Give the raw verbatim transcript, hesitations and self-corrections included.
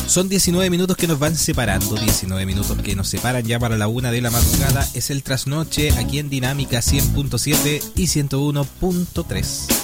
Son diecinueve minutos que nos van separando, diecinueve minutos que nos separan ya para la una de la madrugada. Es el trasnoche aquí en Dinámica cien punto siete y ciento uno punto tres.